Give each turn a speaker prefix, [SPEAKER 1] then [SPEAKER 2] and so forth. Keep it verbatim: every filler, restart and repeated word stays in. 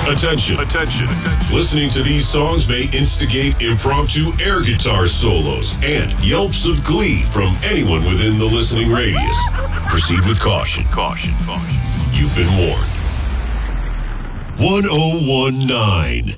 [SPEAKER 1] Attention.
[SPEAKER 2] Attention.
[SPEAKER 1] Listening to these songs may instigate impromptu air guitar solos and yelps of glee from anyone within the listening radius. Proceed with caution.
[SPEAKER 2] Caution. Caution.
[SPEAKER 1] You've been warned. one oh one nine